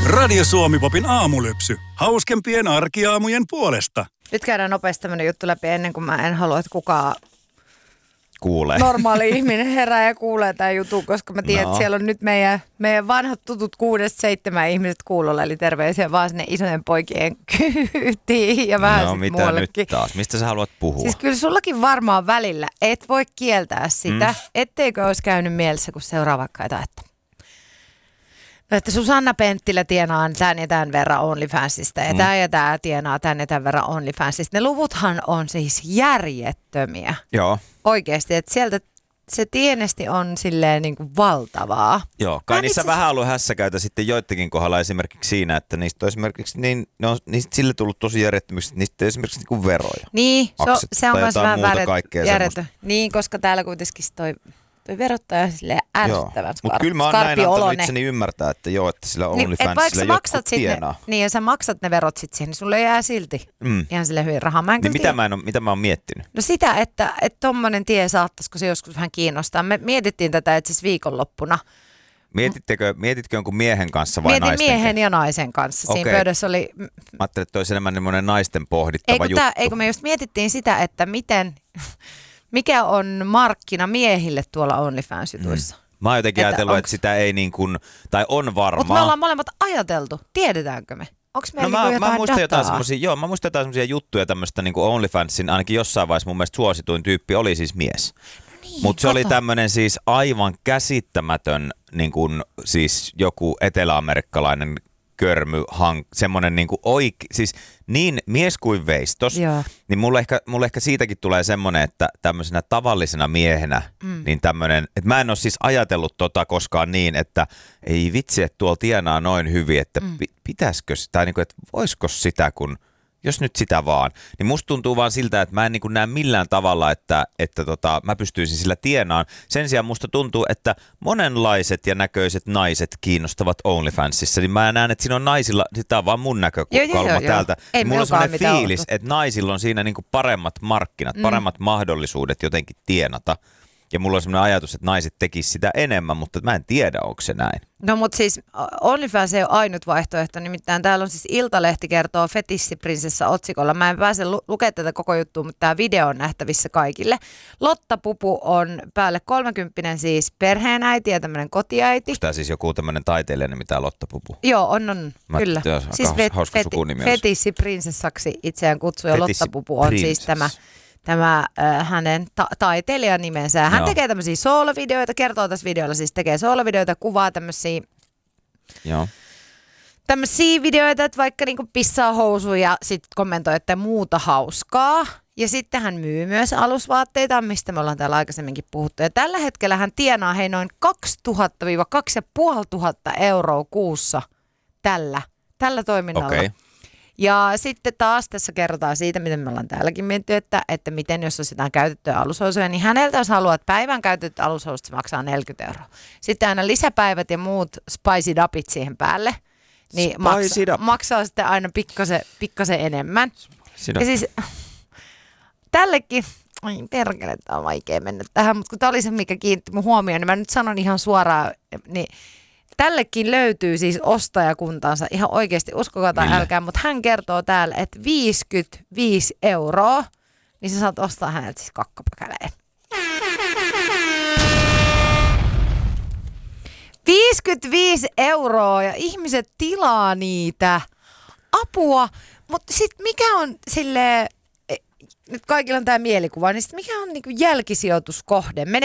Radio Suomi-popin aamulypsy. Hauskempien arkiaamujen puolesta. Nyt käydään nopeasti tämmöinen juttu läpi ennen kuin mä en halua, että kukaan kuulee. Normaali ihminen herää ja kuulee tämän jutun, koska mä tiedän, että siellä on nyt meidän vanhat tutut 6-7 ihmiset kuulolla, eli terveisiä vaan sinne isojen poikien kyytiin ja vähän sitten mitä muullekin. Nyt taas? Mistä sä haluat puhua? Siis kyllä sullakin varmaan välillä et voi kieltää sitä, etteikö olisi käynyt mielessä, kun seuraa vaikka jotain, että Susanna Penttilä tienaa tämän ja tämän verran OnlyFansista ja tämä tienaa tämän ja tämän verran OnlyFansista. Ne luvuthan on siis järjettömiä. Joo. Oikeasti, että sieltä se tienesti on silleen niin kuin valtavaa. Joo, kai niissä vähän ollut hässäkäytä sitten joidenkin kohdalla esimerkiksi siinä, että niistä on esimerkiksi niistä sille tullut tosi järjettömyyksiä, että niistä esimerkiksi niin kuin veroja. Niin, se on myös vähän järjetön. Niin, koska täällä kuitenkin toi verottaja silleen ärsyttävän mutta kyllä mä oon näin antanut itseni ymmärtää, että joo, että sillä OnlyFansilla niin, jotkut tienaa. Niin, ja sä maksat ne verot sitten siihen, niin sulle jää silti ihan silleen hyvin rahaa. Niin mitä mä oon miettinyt? No sitä, että tommonen tie saattaisiko se joskus vähän kiinnostaa. Me mietittiin tätä itse asiassa viikonloppuna. Mietitkö jonkun miehen kanssa vai naisten? Mietin miehen ja naisen kanssa. Siinä pöydässä oli... Mä ajattelin, että olisi enemmän naisten pohdittava juttu. Eikö me just mietittiin sitä, että mikä on markkina miehille tuolla OnlyFans-jutuissa? Mä oon jotenkin ajatellut, että sitä ei niin kuin, tai on varmaa. Mutta me ollaan molemmat ajateltu. Tiedetäänkö me? Onko meillä jotain dataa? Mä muistan jotain semmoisia juttuja tämmöistä niin kuin OnlyFansin, ainakin jossain vaiheessa mun mielestä suosituin tyyppi oli siis mies. No niin, mutta se oli tämmöinen siis aivan käsittämätön, niin kuin, siis joku eteläamerikkalainen semmoinen niin kuin siis niin mies kuin veistos, niin mulle ehkä siitäkin tulee semmoinen, että tämmöisenä tavallisena miehenä, niin tämmöinen, että mä en ole siis ajatellut koskaan niin, että ei vitsi, että tuolla tienaa noin hyvin, että pitäisikö, tai niin kuin, että voisiko sitä, kun jos nyt sitä vaan, niin musta tuntuu vaan siltä, että mä en niin kuin näe millään tavalla, että mä pystyisin sillä tienaan. Sen sijaan musta tuntuu, että monenlaiset ja näköiset naiset kiinnostavat OnlyFansissa, niin mä näen, että siinä on naisilla, tämä on vaan mun näkökulma täältä. Niin mulla on sellainen fiilis, että naisilla on siinä niin kuin paremmat markkinat, paremmat mahdollisuudet jotenkin tienata. Ja mulla on sellainen ajatus, että naiset tekisivät sitä enemmän, mutta mä en tiedä, onko se näin. No mutta siis OnlyFans ei ole ainut vaihtoehto, nimittäin täällä on siis Iltalehti kertoo Fetissiprinsessa otsikolla. Mä en pääse lukemaan tätä koko juttua, mutta tämä video on nähtävissä kaikille. Lotta Pupu on päälle 30 siis perheenäiti ja tämmöinen kotiäiti. Onko tämä siis joku tämmöinen taiteilija, mitä Lotta Pupu? Joo, on kyllä. Siis hauska sukunimi. Fetissiprinsessaksi itseään kutsuu ja Lotta Pupu on siis tämä hänen taiteilijan nimensä. Hän tekee tämmöisiä soolovideoita, kertoo tässä videolla, siis tekee soolovideoita, kuvaa tämmöisiä videoita, että vaikka niinku pissaa housuun ja sitten kommentoi, että muuta hauskaa. Ja sitten hän myy myös alusvaatteita, mistä me ollaan täällä aikaisemminkin puhuttu. Ja tällä hetkellä hän tienaa noin 2000–2500 euroa kuussa tällä toiminnalla. Okay. Ja sitten taas tässä kerrotaan siitä, miten me ollaan täälläkin mietitty, että miten jos olisi jotain käytettyä alushousuja, niin häneltä jos haluaa, että päivän käytetty alushousut, se maksaa 40 euroa. Sitten aina lisäpäivät ja muut spiced upit siihen päälle, niin maksaa sitten aina pikkasen enemmän. Ja siis tällekin, perkele, tämä on vaikea mennä tähän, mutta kun tämä oli se, mikä kiinnitti mun huomioon, niin mä nyt sanon ihan suoraan, niin tällekin löytyy siis ostajakuntansa, ihan oikeasti, uskokaa tai älkää, mutta hän kertoo täällä, että 55 euroa, niin sä saat ostaa häneltä siis kakkapökäleen. 55 euroa ja ihmiset tilaa niitä. Apua, mutta sitten mikä on silleen, nyt kaikilla on tämä mielikuva, niin sitten mikä on niinku jälkisijoituskohde?